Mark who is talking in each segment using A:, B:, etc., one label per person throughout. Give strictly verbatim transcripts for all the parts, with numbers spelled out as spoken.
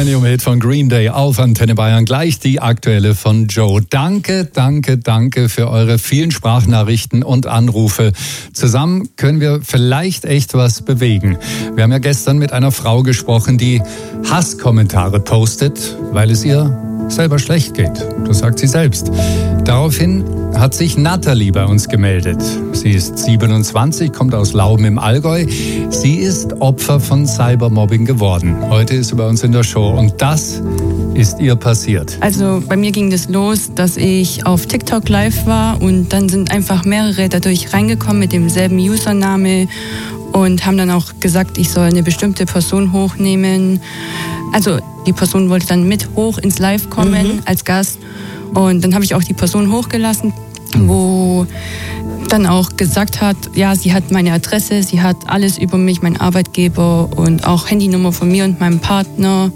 A: Millennium-Hit von Green Day auf Antenne Bayern. Gleich die aktuelle von Joe. Danke, danke, danke für eure vielen Sprachnachrichten und Anrufe. Zusammen können wir vielleicht echt was bewegen. Wir haben ja gestern mit einer Frau gesprochen, die Hasskommentare postet, weil es ihr selber schlecht geht. Das sagt sie selbst. Daraufhin hat sich Nathalie bei uns gemeldet. Sie ist siebenundzwanzig, kommt aus Lauben im Allgäu. Sie ist Opfer von Cybermobbing geworden. Heute ist sie bei uns in der Show und das ist ihr passiert.
B: Also bei mir ging das los, dass ich auf TikTok live war und dann sind einfach mehrere dadurch reingekommen mit demselben Username und haben dann auch gesagt, ich soll eine bestimmte Person hochnehmen. Also die Person wollte dann mit hoch ins Live kommen mhm. als Gast. Und dann habe ich auch die Person hochgelassen, wo dann auch gesagt hat, ja, sie hat meine Adresse, sie hat alles über mich, mein Arbeitgeber und auch Handynummer von mir und meinem Partner.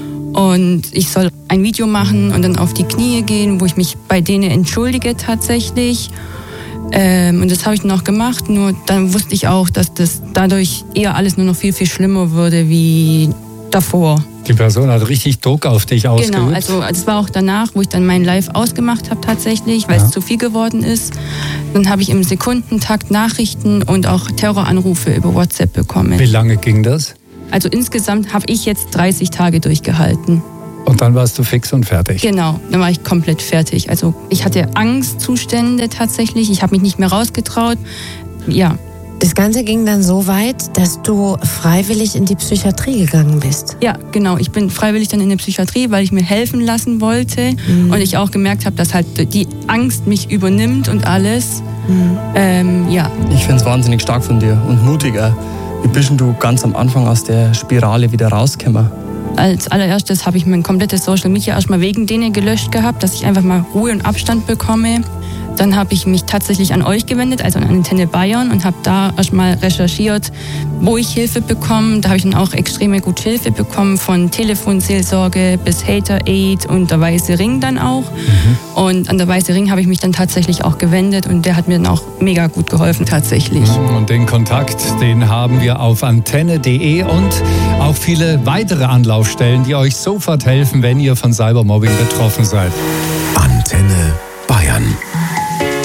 B: Und ich soll ein Video machen und dann auf die Knie gehen, wo ich mich bei denen entschuldige tatsächlich. Ähm, und das habe ich dann auch gemacht, nur dann wusste ich auch, dass das dadurch eher alles nur noch viel, viel schlimmer würde wie davor.
A: Die Person hat richtig Druck auf dich ausgeübt.
B: Genau, also es war auch danach, wo ich dann mein Live ausgemacht habe tatsächlich, weil ja. es zu viel geworden ist. Dann habe ich im Sekundentakt Nachrichten und auch Terroranrufe über WhatsApp bekommen.
A: Wie lange ging das?
B: Also insgesamt habe ich jetzt dreißig Tage durchgehalten.
A: Und dann warst du fix und fertig?
B: Genau, dann war ich komplett fertig. Also ich hatte Angstzustände tatsächlich, ich habe mich nicht mehr rausgetraut. Ja.
C: Das Ganze ging dann so weit, dass du freiwillig in die Psychiatrie gegangen bist.
B: Ja, genau. Ich bin freiwillig dann in die Psychiatrie, weil ich mir helfen lassen wollte. Mhm. Und ich auch gemerkt habe, dass halt die Angst mich übernimmt und alles. Mhm. Ähm, ja.
D: Ich finde es wahnsinnig stark von dir und mutig auch. Wie bist du ganz am Anfang aus der Spirale wieder rausgekommen?
B: Als allererstes habe ich mein komplettes Social Media erstmal wegen denen gelöscht gehabt, dass ich einfach mal Ruhe und Abstand bekomme. Dann habe ich mich tatsächlich an euch gewendet, also an Antenne Bayern und habe da erstmal recherchiert, wo ich Hilfe bekomme. Da habe ich dann auch extrem gut Hilfe bekommen, von Telefonseelsorge bis Hater Aid und der Weiße Ring dann auch. Mhm. Und an der Weiße Ring habe ich mich dann tatsächlich auch gewendet und der hat mir dann auch mega gut geholfen tatsächlich.
A: Und den Kontakt, den haben wir auf antenne punkt de und auch viele weitere Anlaufstellen, die euch sofort helfen, wenn ihr von Cybermobbing betroffen seid.
E: Antenne